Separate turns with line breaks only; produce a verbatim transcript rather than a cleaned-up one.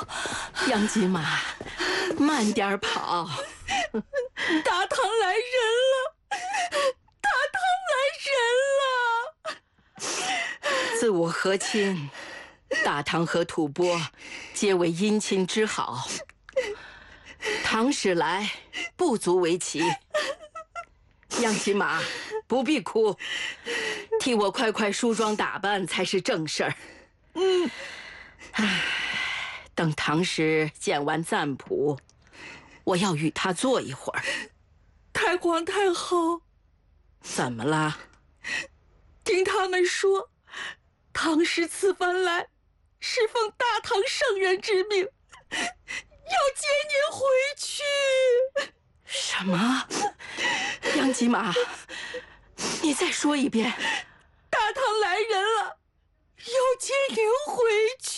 杨吉玛，慢点跑。
大唐来人了！大唐来人了！
自我和亲，大唐和吐蕃皆为姻亲之好。唐使来，不足为奇。杨吉玛，不必哭，替我快快梳妆打扮才是正事儿。嗯，唉，等唐使见完赞普，我要与他坐一会儿。
太皇太后，
怎么了？
听他们说，唐使此番来是奉大唐圣人之命，要接您回去。
什么？杨吉玛，你再说一遍。
大唐来人了，要接您回去。